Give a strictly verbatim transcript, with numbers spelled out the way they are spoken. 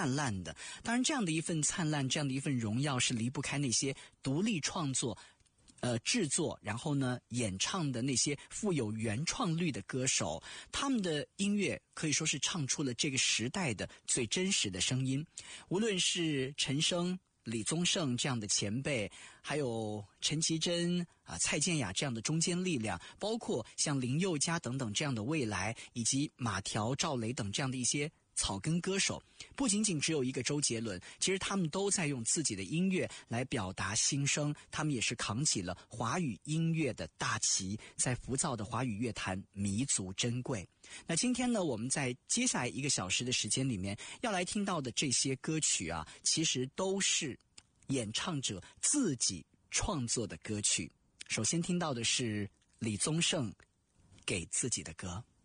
灿烂的。当然这样的一份灿烂，这样的一份荣耀是离不开那些独立创作呃，制作然后呢演唱的那些富有原创率的歌手，他们的音乐可以说是唱出了这个时代的最真实的声音。无论是陈升、李宗盛这样的前辈，还有陈绮贞啊、蔡健雅这样的中坚力量，包括像林宥嘉等等这样的未来，以及马条、赵雷等这样的一些草根歌手，不仅仅只有一个周杰伦，其实他们都在用自己的音乐来表达心声，他们也是扛起了华语音乐的大旗，在浮躁的华语乐坛弥足珍贵。那今天呢，我们在接下来一个小时的时间里面要来听到的这些歌曲啊，其实都是演唱者自己创作的歌曲。首先听到的是李宗盛给自己的歌。